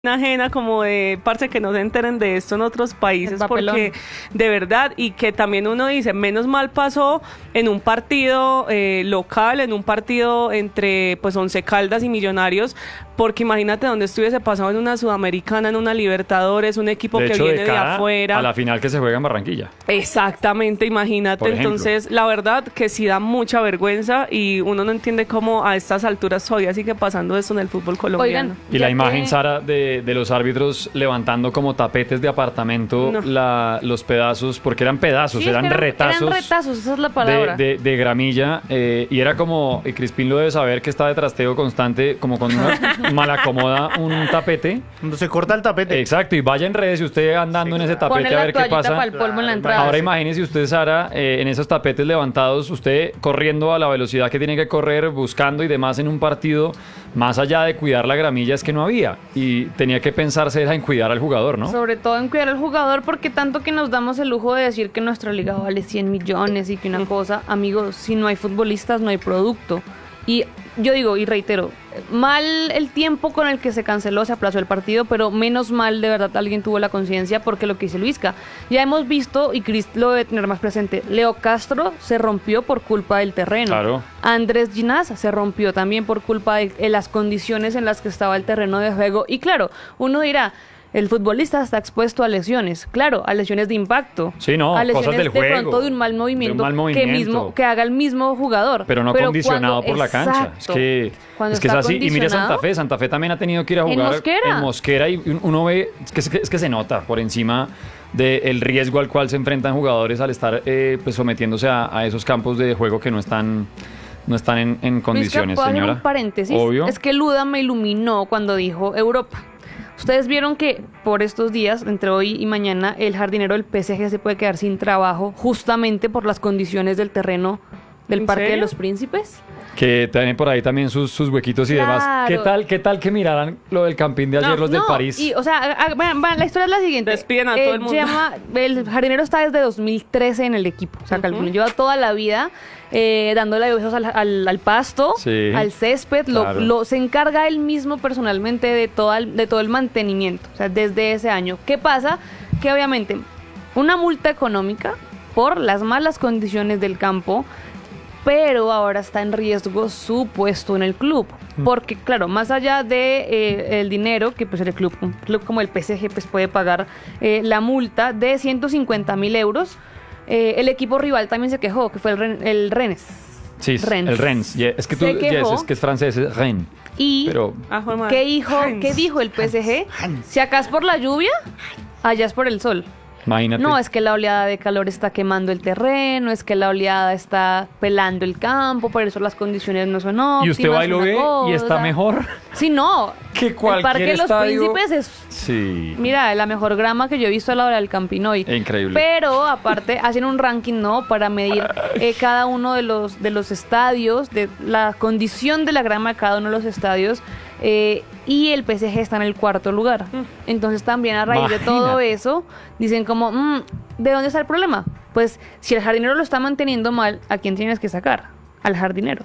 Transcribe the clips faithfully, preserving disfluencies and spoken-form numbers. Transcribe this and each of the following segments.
ajena como de, parce, que no se enteren de esto en otros países, porque de verdad, y que también uno dice, menos mal pasó en un partido eh, local, en un partido entre pues Once Caldas y Millonarios, porque imagínate donde estuviese pasado en una Sudamericana, en una Libertadores, un equipo de que hecho, viene de, de cara afuera. A la final que se juega en Barranquilla. Exactamente, imagínate. Entonces, la verdad que sí da mucha vergüenza y uno no entiende cómo a estas alturas todavía sigue pasando eso en el fútbol colombiano. Oigan, y la imagen, que... Sara, de, de los árbitros levantando como tapetes de apartamento no. la, los pedazos, porque eran pedazos, sí, eran, eran retazos. Eran retazos, esa es la palabra. De, de, de gramilla, eh, y era como, y Crispín lo debe saber, que está de trasteo constante, como cuando uno malacomoda un tapete. Cuando se corta el tapete. Exacto, y vaya en redes y usted andando sí, en ese tapete Pone a ver qué pasa. Para el polvo en la entrada. Ahora imagínese usted, Sara, eh, en esos tapetes levantados, usted corriendo a la velocidad que tiene que correr, buscando y demás en un partido, más allá de cuidar la gramilla, es que no había. Y tenía que pensarse era en cuidar al jugador, ¿no? Sobre todo en cuidar al jugador, porque tanto que nos damos el lujo de decir que nuestra liga vale cien millones y que una cosa, amigos, si no hay futbolistas no hay producto. Y yo digo y reitero, mal el tiempo con el que se canceló, se aplazó el partido, pero menos mal de verdad alguien tuvo la conciencia, porque lo que dice Luisca, ya hemos visto, y Chris lo debe tener más presente, Leo Castro se rompió por culpa del terreno. Claro. Andrés Ginás se rompió también por culpa de, de las condiciones en las que estaba el terreno de juego. Y claro, uno dirá, el futbolista está expuesto a lesiones, claro, a lesiones de impacto, sí, no, a lesiones cosas del de juego, pronto de un mal movimiento, un mal movimiento. Que, mismo, que haga el mismo jugador. Pero no pero condicionado cuando, por la exacto, cancha. Es que, es, que es así. Y mire Santa Fe, Santa Fe también ha tenido que ir a jugar en Mosquera, en Mosquera y uno ve, es que, es que, es que se nota por encima del riesgo al cual se enfrentan jugadores al estar eh, pues sometiéndose a, a esos campos de juego que no están... No están en, en condiciones, ¿puedo señora? Hacer un paréntesis? Obvio. Es que Luda me iluminó cuando dijo Europa. Ustedes vieron que por estos días, entre hoy y mañana, el jardinero del P S G se puede quedar sin trabajo justamente por las condiciones del terreno del Parque serio? de los Príncipes. Que tienen por ahí también sus, sus huequitos y claro. demás. ¿Qué tal, qué tal que miraran lo del Campín de ayer, no, los no, del París? Y, o sea, a, a, van, van, la historia es la siguiente. Despiden a eh, todo el mundo. Llama, el jardinero está desde dos mil trece en el equipo. O sea, uh-huh. calculo, lleva toda la vida eh, dándole besos al, al, al pasto, sí, al césped. Claro. Lo, lo, se encarga él mismo personalmente de todo, el, de todo el mantenimiento. O sea, desde ese año. ¿Qué pasa? Que obviamente una multa económica por las malas condiciones del campo, pero ahora está en riesgo su puesto en el club, porque claro, más allá de eh, el dinero que pues el club, un club como el P S G pues puede pagar eh, la multa de ciento cincuenta mil euros, eh, el equipo rival también se quejó, que fue el, Ren, el Rennes. Sí, Rennes. El Rennes. Yeah. Es que tú, yes, es que es francés, es Rennes. Y pero... ¿qué, hijo, ¿qué dijo el P S G? Rennes. Si acá es por la lluvia, allá es por el sol. Imagínate. No, es que la oleada de calor está quemando el terreno, es que la oleada está pelando el campo, por eso las condiciones no son óptimas. Y usted va y lo ve cosa. Y está mejor. Sí, no. Que cualquier el Parque de los estadio... Príncipes es, sí. mira, la mejor grama que yo he visto a la hora del Campín hoy. Increíble. Pero aparte hacen un ranking, ¿no? Para medir eh, cada uno de los de los estadios, de la condición de la grama de cada uno de los estadios. Eh, y el P S G está en el cuarto lugar. Entonces también a raíz Imagina. de todo eso dicen como, mmm, ¿de dónde está el problema? Pues si el jardinero lo está manteniendo mal, ¿a quién tienes que sacar? Al jardinero.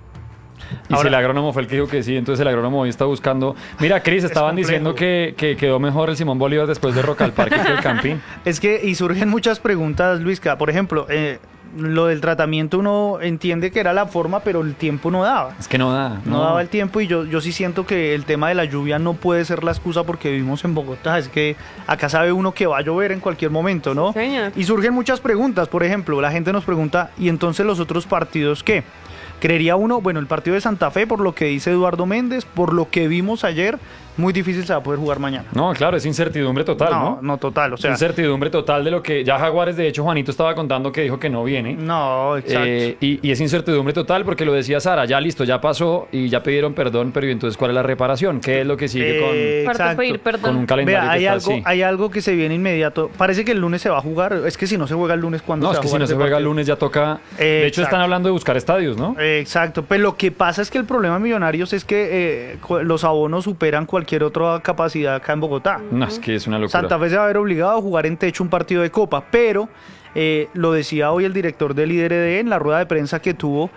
Y Ahora, si el agrónomo fue el que dijo que sí, entonces el agrónomo hoy está buscando... Mira, Cris, estaban diciendo que, que quedó mejor el Simón Bolívar después de Roca al Parque que el Campín. Es que, y surgen muchas preguntas, Luisca. Por ejemplo, eh, lo del tratamiento uno entiende que era la forma, pero el tiempo no daba. Es que no da. No, no daba el tiempo y yo, yo sí siento que el tema de la lluvia no puede ser la excusa porque vivimos en Bogotá. Es que acá sabe uno que va a llover en cualquier momento, ¿no? Señor. Y surgen muchas preguntas. Por ejemplo, la gente nos pregunta, ¿y entonces los otros partidos qué? Creería uno, bueno, el partido de Santa Fe, por lo que dice Eduardo Méndez, por lo que vimos ayer, muy difícil se va a poder jugar mañana. No, claro, es incertidumbre total, ¿no? No, no total, o sea... Incertidumbre total de lo que... Ya Jaguares, de hecho, Juanito estaba contando que dijo que no viene. No, exacto. Eh, y, y es incertidumbre total porque lo decía Sara, ya listo, ya pasó y ya pidieron perdón, pero ¿y entonces cuál es la reparación? ¿Qué es lo que sigue eh, con, exacto. pedir perdón. con un calendario Vea, hay que está algo, así? hay algo que se viene inmediato. Parece que el lunes se va a jugar. Es que si no se juega el lunes, ¿cuándo No, se es va que a si jugar no se ese juega el partido? lunes ya toca... Eh, de hecho, exacto. están hablando de buscar estadios, ¿no? Eh, exacto, pero lo que pasa es que el problema de Millonarios es que eh, los abonos superan cualquier otra capacidad acá en Bogotá. No, es que es una locura. Santa Fe se va a ver obligado a jugar en techo un partido de Copa, pero eh, lo decía hoy el director del I D R D en la rueda de prensa que tuvo,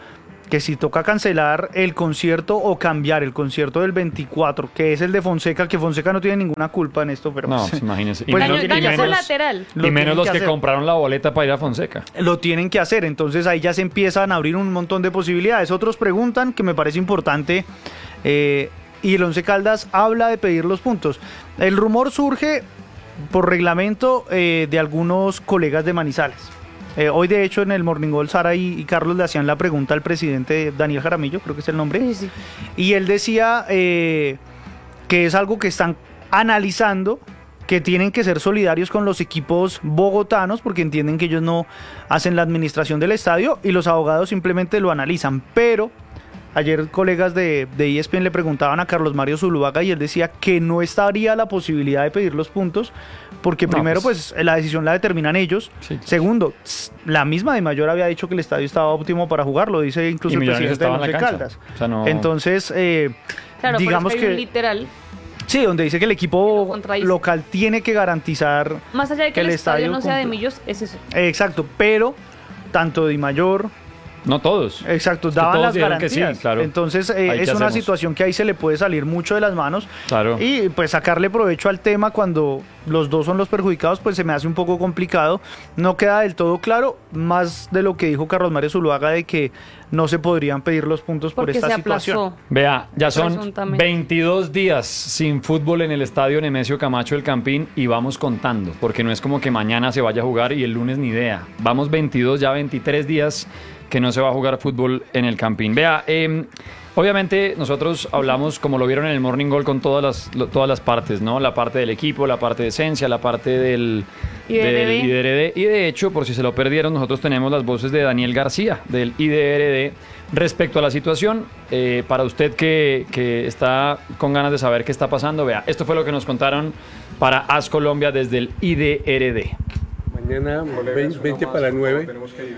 que si toca cancelar el concierto o cambiar el concierto del veinticuatro, que es el de Fonseca, que Fonseca no tiene ninguna culpa en esto, pero No, pues, pues, imagínense. Y pues, menos, Daño, y daño menos- colateral. lo y menos tienen los que que hacer. compraron la boleta para ir a Fonseca. lo tienen que hacer, entonces ahí ya se empiezan a abrir un montón de posibilidades. Otros preguntan, que me parece importante, eh, y el Once Caldas habla de pedir los puntos. El rumor surge por reglamento eh, de algunos colegas de Manizales. Eh, hoy de hecho en el Morning Call Sara y, y Carlos le hacían la pregunta al presidente Daniel Jaramillo, creo que es el nombre, Sí, sí. y él decía eh, que es algo que están analizando, que tienen que ser solidarios con los equipos bogotanos porque entienden que ellos no hacen la administración del estadio y los abogados simplemente lo analizan. Pero ayer colegas de, de E S P N le preguntaban a Carlos Mario Zuluaga y él decía que no estaría la posibilidad de pedir los puntos porque No, primero pues- pues la decisión la determinan ellos. Sí. Segundo, s- la misma de Mayor había dicho que el estadio estaba óptimo para jugarlo, dice incluso Y el Millonarios presidente de estaba en la Once cancha. Caldas. O sea, no- Entonces, eh, Claro, digamos pero es que hay un que... literal, Sí, donde dice que el Que equipo lo contradice. local tiene que garantizar más allá de que, que el, el estadio, estadio no sea de cumpla. Millos, es eso. Eh, exacto, pero tanto Di Mayor, No todos. exacto, que daban todos las dijeron que sí, garantías. claro. Entonces eh, Ahí, ¿qué es una hacemos? situación que ahí se le puede salir mucho de las manos. Claro. Y pues sacarle provecho al tema cuando los dos son los perjudicados, pues se me hace un poco complicado. No queda del todo claro, más de lo que dijo Carlos Mario Zuluaga de que no se podrían pedir los puntos por Porque esta se situación. aplazó. Vea, ya son Presuntamente. veintidós días sin fútbol en el estadio Nemesio Camacho del Campín y vamos contando, porque no es como que mañana se vaya a jugar y el lunes ni idea. Vamos veintidós, ya veintitrés días que no se va a jugar fútbol en el Campín. Vea, eh, obviamente nosotros hablamos, como lo vieron en el Morning Call, con todas las, lo- todas las partes, ¿no? La parte del equipo, la parte de esencia, la parte del I D R D. del I D R D. Y de hecho, por si se lo perdieron, nosotros tenemos las voces de Daniel García, del I D R D, respecto a la situación. Eh, para usted que, que está con ganas de saber qué está pasando, vea, esto fue lo que nos contaron para As Colombia desde el I D R D. Mañana veinte para nueve,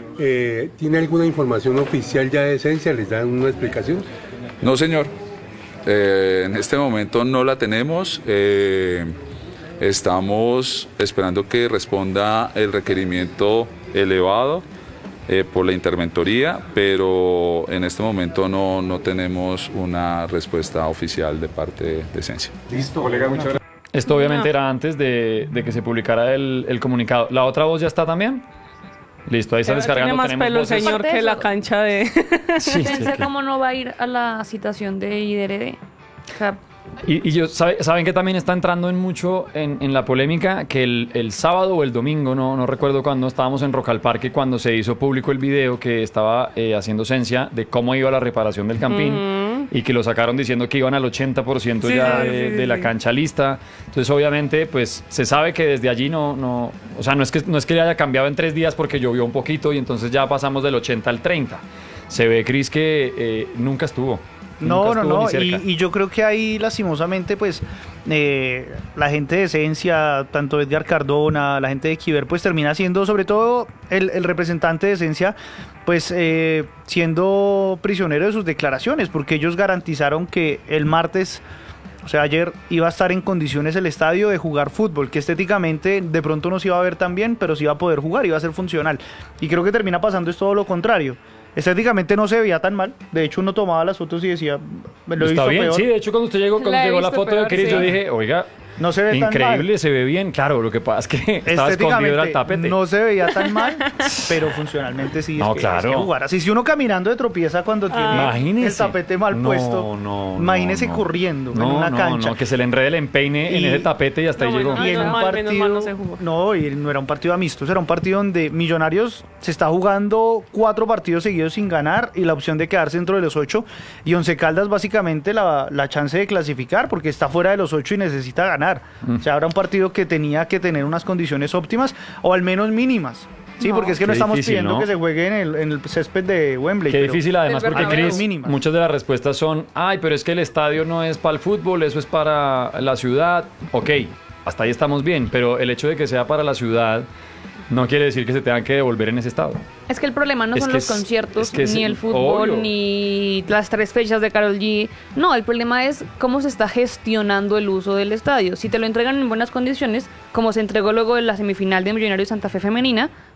eh, ¿tiene alguna información oficial ya de Esencia? ¿Les dan una explicación? No, señor. Eh, en este momento no la tenemos. Eh, estamos esperando que responda el requerimiento elevado eh, por la interventoría, pero en este momento no, no tenemos una respuesta oficial de parte de Esencia. Listo, colega, muchas gracias. Esto obviamente era antes de, de que se publicara el, el comunicado. ¿La otra voz ya está también? Listo, ahí está descargando. Tiene más tenemos pelo el voces. señor Aparte de que la eso- cancha de... Sí, sí, Esencia, que- ¿cómo no va a ir a la citación de I D R D? O sea, Y, y yo, sabe- saben que también está entrando en mucho en, en la polémica que el, el sábado o el domingo, no, no recuerdo cuándo, estábamos en Rock al Parque cuando se hizo público el video que estaba eh, haciendo Esencia de cómo iba la reparación del Campín y que lo sacaron diciendo que iban al ochenta por ciento Sí, ya sí, de, sí, de la sí. cancha lista. Entonces obviamente pues se sabe que desde allí no, no o sea, no es que, no es que haya cambiado en tres días porque llovió un poquito y entonces ya pasamos del ochenta al treinta. Se ve, Cris, que eh, nunca estuvo. No, Nunca no, estuvo no, ni cerca. y, y yo creo que ahí lastimosamente pues eh, la gente de Esencia, tanto Edgar Cardona, la gente de Kiver, pues termina siendo, sobre todo el, el representante de Esencia, pues eh, siendo prisionero de sus declaraciones, porque ellos garantizaron que el martes, o sea, ayer iba a estar en condiciones el estadio de jugar fútbol, que estéticamente de pronto no se iba a ver tan bien, pero sí iba a poder jugar, iba a ser funcional. Y creo que termina pasando es todo lo contrario. Estéticamente no se veía tan mal. De hecho, uno tomaba las fotos y decía, me lo he Está visto bien, peor. sí, de hecho cuando usted llegó, cuando La he llegó la visto foto de peor, Cris, sí. yo dije, oiga, No se ve tan increíble, mal. se ve bien, claro, lo que pasa es que estaba escondido era el tapete. no se veía tan mal, pero funcionalmente sí. No, es que, claro. es que jugar así. Si uno caminando de tropieza cuando tiene Imagínese. el tapete mal No, puesto, no, no, imagínese no. corriendo en No, una no, cancha. no, que se le enrede el empeine en Y- ese tapete y hasta No, ahí llegó. bueno, Y en un Menos mal, menos mal partido, no se jugó. no, y no era un partido amistoso, era un partido donde Millonarios se está jugando cuatro partidos seguidos sin ganar y la opción de quedarse dentro de los ocho, y Once Caldas básicamente la, la chance de clasificar porque está fuera de los ocho y necesita ganar. Mm. O sea, era un partido que tenía que tener unas condiciones óptimas o al menos mínimas. Sí, No. porque es que no Qué estamos difícil, pidiendo ¿no? que se juegue en el, en el césped de Wembley. Qué pero- difícil además Del porque Bernabéu. Cris, Mínimas. muchas de las respuestas son, ay, pero es que el estadio no es para el fútbol, eso es para la ciudad. Ok, hasta ahí estamos bien, pero el hecho de que sea para la ciudad no quiere decir que se tengan que devolver en ese estado. es que el problema no Es son que los es- conciertos, es que es ni el fútbol, obvio. ni las tres fechas de Karol G. No, el problema es cómo se está gestionando el uso del estadio. Si te lo entregan en buenas condiciones, como se entregó luego en la semifinal de Millonarios Santa Fe Femenina,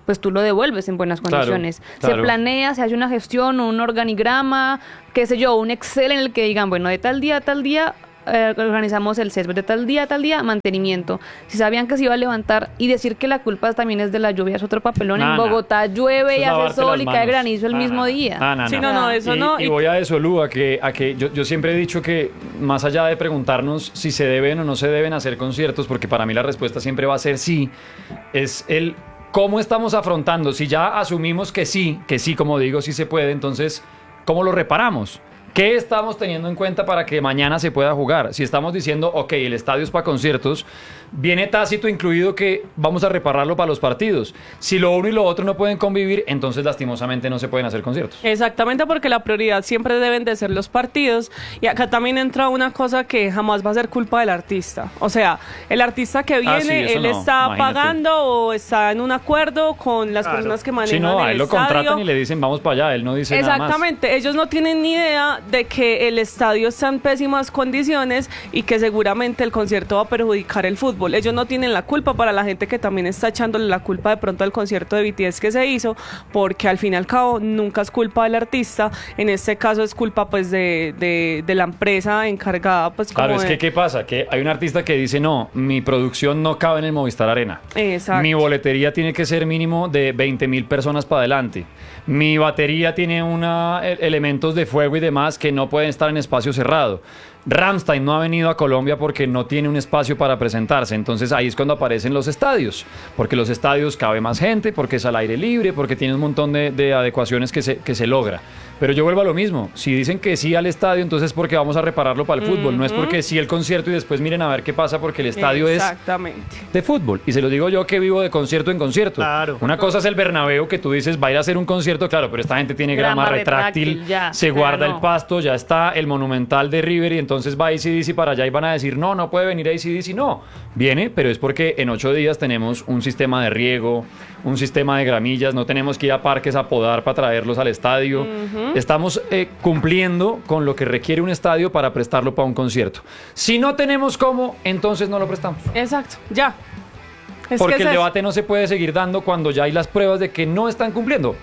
pues tú lo devuelves en buenas Claro, condiciones. claro. Se planea, se hace una gestión, un organigrama, qué sé yo, un Excel en el que digan, bueno, de tal día a tal día eh, organizamos el césped, de tal día a tal día mantenimiento. Si sabían que se iba a levantar, y decir que la culpa también es de la lluvia es otro papelón. Nah, en nah. Bogotá llueve y Eso es hace lavarte sol las y cae manos. granizo el Nah, mismo nah. día. Nah, nah, Sí, nah. no, no, eso y, no. y voy a eso, Lu, a que, a que yo, yo siempre he dicho que más allá de preguntarnos si se deben o no se deben hacer conciertos, porque para mí la respuesta siempre va a ser sí, es el cómo estamos afrontando. Si ya asumimos que sí, que sí, como digo, sí se puede, entonces, ¿cómo lo reparamos? ¿Qué estamos teniendo en cuenta para que mañana se pueda jugar? Si estamos diciendo, ok, el estadio es para conciertos, viene tácito incluido que vamos a repararlo para los partidos. Si lo uno y lo otro no pueden convivir, entonces lastimosamente no se pueden hacer conciertos. Exactamente, porque la prioridad siempre deben de ser los partidos. Y acá también entra una cosa que jamás va a ser culpa del artista. O sea, el artista que viene, Ah, sí, eso él no, está imagínate. pagando o está en un acuerdo con las Claro. personas que manejan Si no, a el él lo estadio. contratan y le dicen vamos para allá, él no dice nada más. Exactamente, ellos no tienen ni idea de que el estadio está en pésimas condiciones y que seguramente el concierto va a perjudicar el fútbol. Ellos no tienen la culpa. Para la gente que también está echándole la culpa de pronto al concierto de B T S que se hizo, porque al fin y al cabo nunca es culpa del artista, en este caso es culpa pues de, de, de la empresa encargada pues como Claro, es de- que ¿qué pasa? Que hay un artista que dice, no, mi producción no cabe en el Movistar Arena. Exacto. Mi boletería tiene que ser mínimo de veinte mil personas para adelante. Mi batería tiene una, e- elementos de fuego y demás que no pueden estar en espacio cerrado. Rammstein no ha venido a Colombia porque no tiene un espacio para presentarse. Entonces ahí es cuando aparecen los estadios. Porque los estadios cabe más gente, porque es al aire libre, porque tiene un montón de, de adecuaciones que se, que se logra. Pero yo vuelvo a lo mismo. Si dicen que sí al estadio, entonces es porque vamos a repararlo para el fútbol. No es porque sí el concierto y después miren a ver qué pasa porque el estadio es Exactamente. de fútbol. Y se lo digo yo que vivo de concierto en concierto. Claro. Una cosa es el Bernabéu, que tú dices va a ir a hacer un concierto, claro, pero esta gente tiene grama, Grama retráctil, retráctil, ya, se pero guarda no. el pasto, ya está el Monumental de River y entonces va A C D C para allá y van a decir, no, no puede venir A C D C. No, viene, pero es porque en ocho días tenemos un sistema de riego, un sistema de gramillas, no tenemos que ir a parques a podar para traerlos al estadio. Estamos eh, cumpliendo con lo que requiere un estadio para prestarlo para un concierto. Si no tenemos cómo, entonces no lo prestamos. Exacto, ya. Es Porque que el es debate no se puede seguir dando cuando ya hay las pruebas de que no están cumpliendo.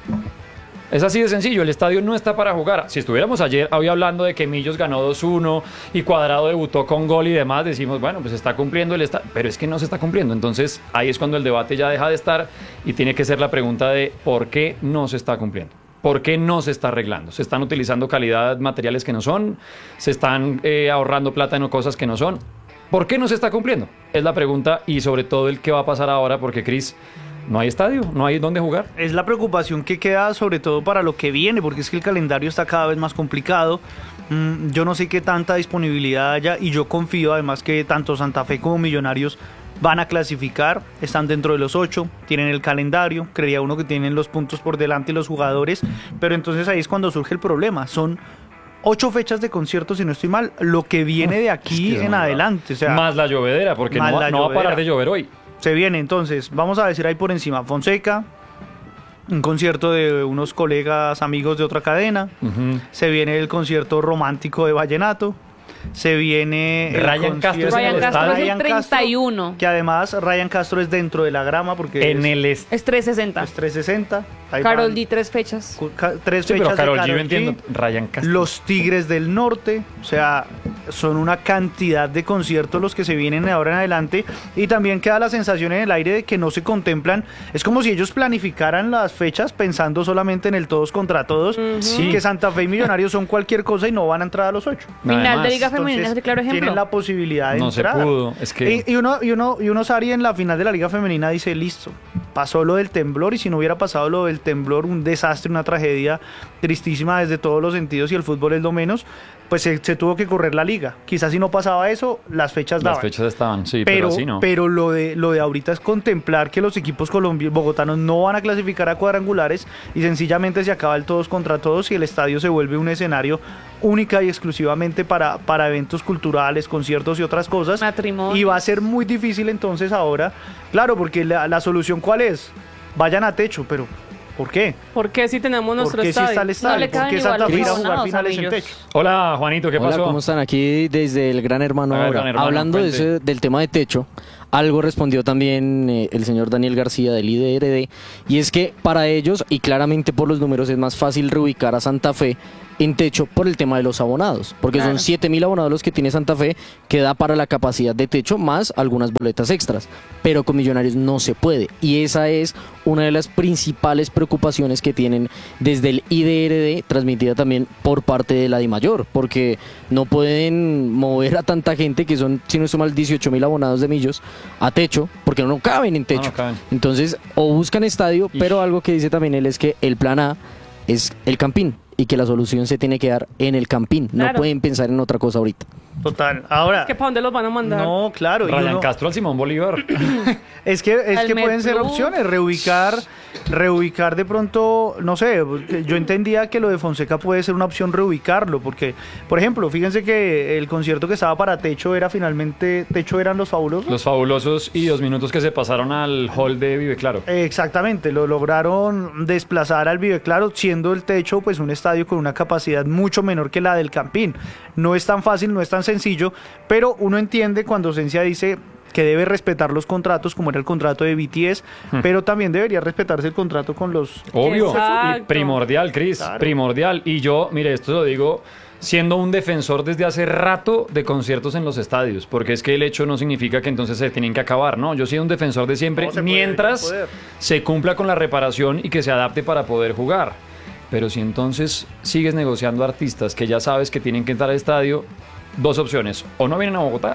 Es así de sencillo, el estadio no está para jugar. Si estuviéramos ayer hoy hablando de que Millos ganó dos uno y Cuadrado debutó con gol y demás, decimos, bueno, pues está cumpliendo el estadio, pero es que no se está cumpliendo. Entonces ahí es cuando el debate ya deja de estar y tiene que ser la pregunta de ¿por qué no se está cumpliendo? ¿Por qué no se está arreglando? Se están utilizando calidad materiales que no son, se están eh, ahorrando plata en cosas que no son. ¿Por qué no se está cumpliendo? Es la pregunta y sobre todo el qué va a pasar ahora porque, Cris, no hay estadio, no hay dónde jugar. Es la preocupación que queda sobre todo para lo que viene, porque es que el calendario está cada vez más complicado. Mm, yo no sé qué tanta disponibilidad haya y yo confío además que tanto Santa Fe como Millonarios van a clasificar, están dentro de los ocho, tienen el calendario, creía uno que tienen los puntos por delante los jugadores, pero entonces ahí es cuando surge el problema, son ocho fechas de conciertos, si no estoy mal, lo que viene de aquí Es que en son adelante, o sea, más la llovedera, porque más no, la no va a parar llovedera. de llover hoy. se viene entonces, vamos a decir ahí por encima, Fonseca, un concierto de unos colegas amigos de otra cadena, Ujú. se viene el concierto romántico de Vallenato, se viene el Ryan Castro concierto- es en el Ryan Castro es estadio. el treinta y uno. que además Ryan Castro es dentro de la grama porque En es, el est- Es trescientos sesenta. es trescientos sesenta. Ahí Carol van G, tres fechas. cu- ca- tres Sí, fechas pero Karol de G, Karol yo entiendo. G, Ryan Castro. los Tigres del Norte, o sea, son una cantidad de conciertos los que se vienen de ahora en adelante y también queda la sensación en el aire de que no se contemplan, es como si ellos planificaran las fechas pensando solamente en el todos contra todos Sí. y que Santa Fe y Millonarios son cualquier cosa y no van a entrar a los ocho. Final de Además, Liga Femenina es el claro ejemplo. Tienen la posibilidad de No se entrar. pudo, es que- Y, y uno, y, uno, y uno Sari en la final de la Liga Femenina dice, listo, pasó lo del temblor y si no hubiera pasado lo del temblor, un desastre, una tragedia tristísima desde todos los sentidos y el fútbol es lo menos, pues se, se tuvo que correr la liga. Quizás si no pasaba eso, las fechas daban. Las fechas estaban, sí, pero, pero, así no. pero lo de lo de ahorita es contemplar que los equipos colombianos bogotanos no van a clasificar a cuadrangulares y sencillamente se acaba el todos contra todos y el estadio se vuelve un escenario única y exclusivamente para, para eventos culturales, conciertos y otras cosas. Matrimonio. Y va a ser muy difícil entonces ahora, claro, porque la, la solución ¿cuál es? Vayan a techo, pero ¿por qué? ¿Por qué si tenemos ¿Por nuestro qué si estadio? está el estadio? No le ¿Por caben qué igual Santa los Fe irá a aficionados, jugar finales en amigos. techo? Hola, Juanito, ¿qué Hola, pasó? ¿cómo están? Aquí desde el Gran Hermano Hola, ahora. Gran Hermano, Hablando de cuente. ese- del tema de techo, algo respondió también eh, el señor Daniel García del I D R D, y es que para ellos, y claramente por los números, es más fácil reubicar a Santa Fe en techo por el tema de los abonados, porque claro, son siete mil abonados los que tiene Santa Fe, que da para la capacidad de techo más algunas boletas extras, pero con Millonarios no se puede, y esa es una de las principales preocupaciones que tienen desde el I D R D, transmitida también por parte de la DIMAYOR, porque no pueden mover a tanta gente, que son, si no estoy mal, dieciocho mil abonados de Millos, a techo, porque no caben en techo. No, no caben. Entonces, o buscan estadio, Ish. pero algo que dice también él es que el plan A es el Campín, y que la solución se tiene que dar en el Campín. Claro. No pueden pensar en otra cosa ahorita. Total. Ahora, es que ¿para dónde los van a mandar? No, claro. Ryan uno, Castro al Simón Bolívar. es que, es que pueden ser opciones. Reubicar, reubicar de pronto, no sé, yo entendía que lo de Fonseca puede ser una opción reubicarlo, porque, por ejemplo, fíjense que el concierto que estaba para techo era finalmente, techo eran Los Fabulosos. Los Fabulosos y dos minutos que se pasaron al hall de Vive Claro. Exactamente, lo lograron desplazar al Vive Claro, siendo el techo pues un estadio con una capacidad mucho menor que la del Campín. No es tan fácil, no es tan sencillo, pero uno entiende cuando Cencia dice que debe respetar los contratos, como era el contrato de B T S, hmm. pero también debería respetarse el contrato con los... Obvio, y primordial, Cris, claro. primordial. Y yo, mire, esto lo digo siendo un defensor desde hace rato de conciertos en los estadios, porque es que el hecho no significa que entonces se tienen que acabar, ¿no? Yo soy un defensor de siempre, no, mientras puede, se cumpla con la reparación y que se adapte para poder jugar. Pero si entonces sigues negociando artistas que ya sabes que tienen que entrar al estadio, dos opciones, o no vienen a Bogotá,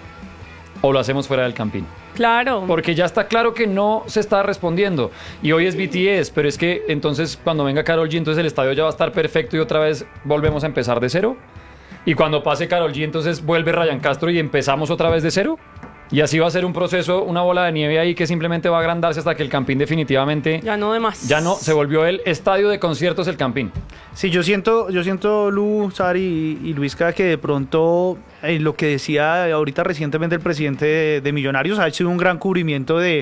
o lo hacemos fuera del Campín. Claro. Porque ya está claro que no se está respondiendo. Y hoy es B T S, pero es que entonces cuando venga Karol G, entonces el estadio ya va a estar perfecto y otra vez volvemos a empezar de cero. Y cuando pase Karol G, entonces vuelve Ryan Castro y empezamos otra vez de cero. Y así va a ser un proceso, una bola de nieve ahí que simplemente va a agrandarse hasta que el Campín definitivamente... Ya no de más. Ya no, se volvió el estadio de conciertos el Campín. Sí, yo siento, yo siento, Lu, Sari y, y Luisca, que de pronto eh, lo que decía ahorita recientemente el presidente de, de Millonarios ha sido un gran cubrimiento de,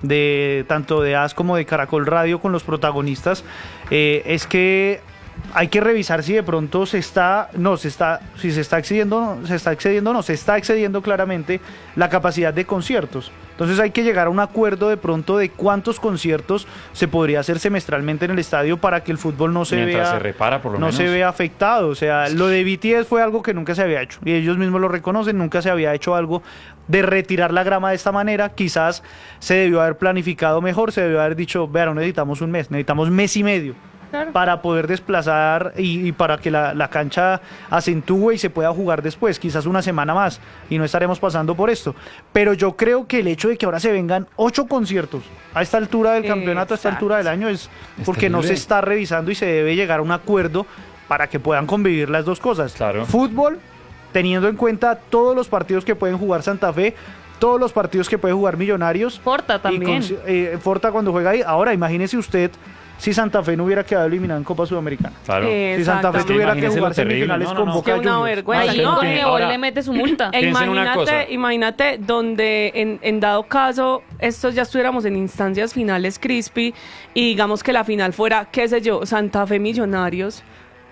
de tanto de A S como de Caracol Radio con los protagonistas, eh, es que... hay que revisar si de pronto se está, no, se está, si se está excediendo, se está excediendo, no, se está excediendo claramente la capacidad de conciertos. Entonces hay que llegar a un acuerdo de pronto de cuántos conciertos se podría hacer semestralmente en el estadio para que el fútbol no se Mientras vea, se repara, por lo no menos. se vea afectado. O sea, lo de B T S fue algo que nunca se había hecho y ellos mismos lo reconocen, nunca se había hecho algo de retirar la grama de esta manera. Quizás se debió haber planificado mejor, se debió haber dicho, vean, no necesitamos un mes, necesitamos mes y medio. Claro. Para poder desplazar y, y para que la, la cancha acentúe y se pueda jugar después, quizás una semana más, y no estaremos pasando por esto. Pero yo creo que el hecho de que ahora se vengan ocho conciertos a esta altura del campeonato, Exacto. a esta altura del año, es porque es no se está revisando y se debe llegar a un acuerdo para que puedan convivir las dos cosas. Claro. Fútbol, teniendo en cuenta todos los partidos que pueden jugar Santa Fe, todos los partidos que puede jugar Millonarios. Forta también. Y con, eh, Forta cuando juega ahí. Ahora, imagínese usted si Santa Fe no hubiera quedado eliminada en Copa Sudamericana. Claro. Si Santa Fe tuviera que jugar semifinales no, no, no. con Boca Juniors. Una vergüenza. Ahí Conmebol le mete su multa. E imagínate, imagínate donde en, en dado caso estos ya estuviéramos en instancias finales, Crispy, y digamos que la final fuera, qué sé yo, Santa Fe Millonarios,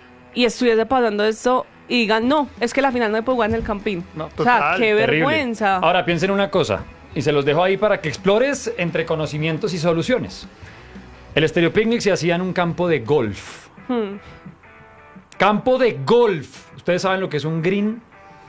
y estuviese pasando esto y digan, no, es que la final no se puede jugar en el Campín. No, total, o sea, qué terrible. Vergüenza. Ahora piensen una cosa, y se los dejo ahí para que explores entre conocimientos y soluciones. El Estéreo Picnic se hacía en un campo de golf. Hmm. Campo de golf. ¿Ustedes saben lo que es un green?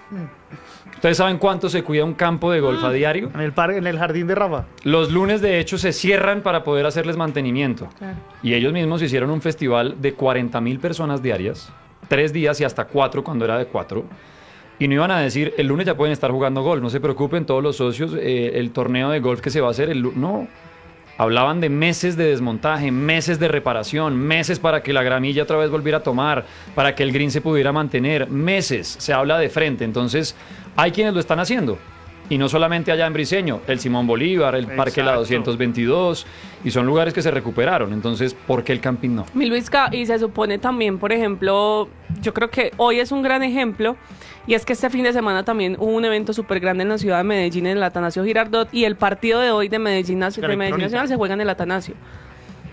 ¿Ustedes saben cuánto se cuida un campo de golf hmm. a diario? En el parque, en el jardín de Rafa. Los lunes, de hecho, se cierran para poder hacerles mantenimiento. Claro. Y ellos mismos hicieron un festival de cuarenta mil personas diarias, tres días y hasta cuatro cuando era de cuatro. Y no iban a decir, el lunes ya pueden estar jugando golf, no se preocupen todos los socios, eh, el torneo de golf que se va a hacer, el no... Hablaban de meses de desmontaje, meses de reparación, meses para que la gramilla otra vez volviera a tomar, para que el green se pudiera mantener, meses, se habla de frente. Entonces, hay quienes lo están haciendo. Y no solamente allá en Briceño, el Simón Bolívar, el Exacto. Parque La doscientos veintidós, y son lugares que se recuperaron. Entonces, ¿por qué el Campín no? Mi Luisca, y se supone también, por ejemplo, yo creo que hoy es un gran ejemplo, y es que este fin de semana también hubo un evento súper grande en la ciudad de Medellín, en el Atanasio Girardot, y el partido de hoy de Medellín, de Medellín Nacional se juega en el Atanasio.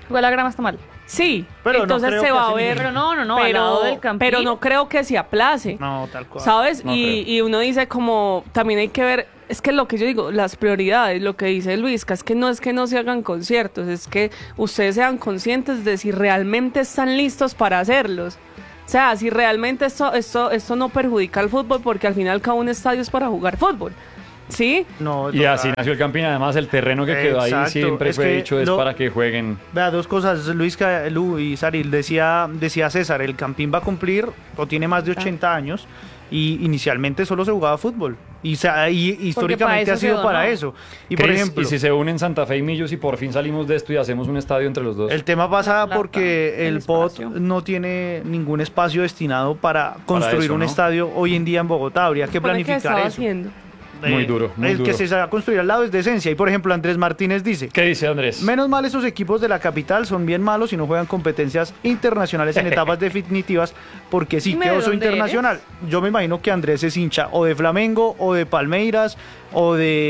Igual la grama está mal. Sí, Pero no entonces creo se que va a así ver. mismo. Pero no, no, no, al pero, lado del Campín. pero no creo que se aplace. No, tal cual. ¿Sabes? No y, creo. y uno dice como, también hay que ver, es que lo que yo digo, las prioridades, lo que dice Luisca, es que no es que no se hagan conciertos, es que ustedes sean conscientes de si realmente están listos para hacerlos. O sea, si realmente esto, esto, esto no perjudica al fútbol, porque al final cada un estadio es para jugar fútbol. ¿Sí? No, Y total. así nació el Campín. Además, el terreno que quedó ahí Exacto. siempre Es fue que dicho es lo- para que jueguen. Vea, dos cosas, Luis, Ca- Lu y Saril, decía, decía César, el Campín va a cumplir, o tiene más de ochenta años, y inicialmente solo se jugaba fútbol, y, sa- y históricamente eso ha sido se para donó. eso. Y por Chris, ejemplo, y si se unen Santa Fe y Millos y por fin salimos de esto y hacemos un estadio entre los dos. el tema pasa La plata, porque el el P O T espacio. no tiene ningún espacio destinado para construir eso, un ¿no? estadio hoy en día en Bogotá, habría que ¿Qué planificar estaba eso. haciendo? Muy Eh, duro, muy el duro. que se va a construir al lado es de esencia, y por ejemplo Andrés Martínez dice: ¿Qué dice Andrés? menos mal esos equipos de la capital son bien malos y no juegan competencias internacionales en etapas definitivas, porque sí, Dime que de oso dónde internacional. Yo me imagino que Andrés es hincha o de Flamengo, o de Palmeiras, o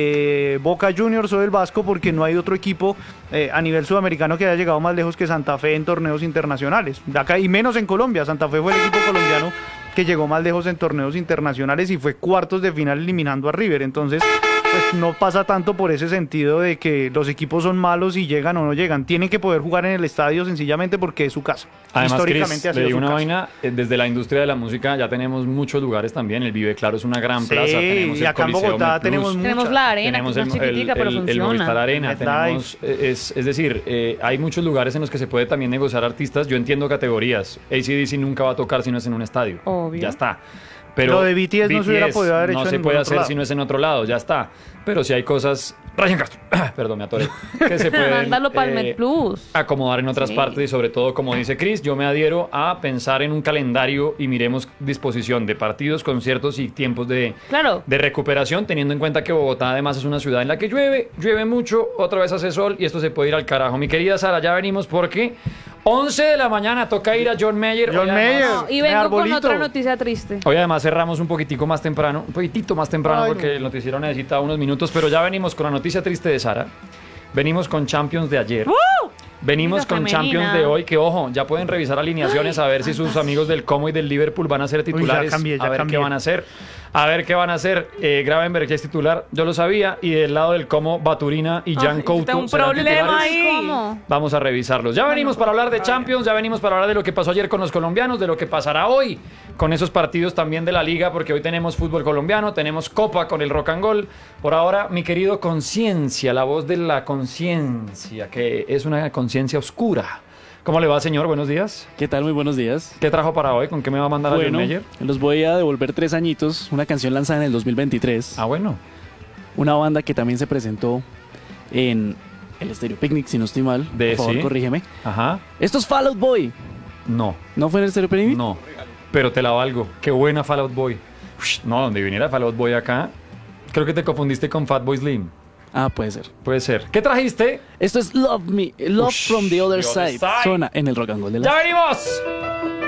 de Boca Juniors, o del Vasco, porque no hay otro equipo eh, a nivel sudamericano que haya llegado más lejos que Santa Fe en torneos internacionales. De acá, y menos en Colombia. Santa Fe fue el equipo colombiano que llegó más lejos en torneos internacionales y fue cuartos de final eliminando a River. Entonces, pues no pasa tanto por ese sentido de que los equipos son malos y llegan o no llegan. Tienen que poder jugar en el estadio sencillamente porque es su casa. Además, Históricamente Chris, ha le sido digo su una casa. vaina, eh, desde la industria de la música ya tenemos muchos lugares también. El Vive Claro es una gran Sí, plaza. Tenemos y el acá en Coliseo Bogotá Med Plus, tenemos Tenemos muchas. la arena, tenemos que es el, más chiquitica, el- pero el- el funciona. Movistar Arena, MetLife. tenemos, eh, es, es decir, eh, hay muchos lugares en los que se puede también negociar artistas. Yo entiendo categorías. A C D C nunca va a tocar si no es en un estadio. Obvio. Ya está. Pero Lo de B T S no se hubiera podido haber hecho no en se ningún puede otro hacer lado. si no es en otro lado, ya está. Pero si hay cosas, Ryan Castro, perdón, me atoré, que se pueden Mándalo para el eh, Med Plus. acomodar en otras Sí. partes y sobre todo, como dice Chris, yo me adhiero a pensar en un calendario y miremos disposición de partidos, conciertos y tiempos de, Claro. de recuperación, teniendo en cuenta que Bogotá además es una ciudad en la que llueve, llueve mucho, otra vez hace sol y esto se puede ir al carajo. Mi querida Sara, ya venimos porque once de la mañana toca ir a John Mayer. John Hoy además- Mayer. No, y de vengo con arbolito. otra noticia triste. Hoy además cerramos un poquitico más temprano, un poquitito más temprano Ay, porque no. el noticiero necesita unos minutos, pero ya venimos con la noticia triste de Sara. Venimos con Champions de ayer. Venimos Liga con femenina. Champions de hoy, que ojo, ya pueden revisar alineaciones a ver si sus amigos del Como y del Liverpool van a ser titulares, cambié, ya a ver cambié. qué van a hacer. A ver qué van a hacer. Eh, Gravenberg ya es titular, yo lo sabía, y del lado del Como, Baturina y Jan Ay, Couto tengo un serán problema titulares. ahí. ¿Cómo? Vamos a revisarlos. Ya venimos para hablar de Champions, ya venimos para hablar de lo que pasó ayer con los colombianos, de lo que pasará hoy con esos partidos también de la liga, porque hoy tenemos fútbol colombiano, tenemos Copa con el Rock and Roll. Por ahora, mi querido Conciencia, la voz de la conciencia, que es una conciencia oscura. ¿Cómo le va, señor? Buenos días. ¿Qué tal? Muy buenos días. ¿Qué trajo para hoy? ¿Con qué me va a mandar a John Bueno, Mayer? los voy a devolver tres añitos, una canción lanzada en el dos mil veintitrés, Ah, bueno. una banda que también se presentó en el Stereo Picnic, si no estoy mal, De- por favor, sí. corrígeme. Ajá. Esto es Fall Out Boy, No, ¿no fue en el Stereo Picnic? no. Pero te la valgo. Qué buena Fall Out Boy. Ush, no, donde viniera Fall Out Boy acá. Creo que te confundiste con Fatboy Slim. Ah, puede ser. Puede ser. ¿Qué trajiste? Esto es Love Me, Love Ush, from the Other the other Side. side. Suena en el Rock and Roll de la ¡Ya venimos!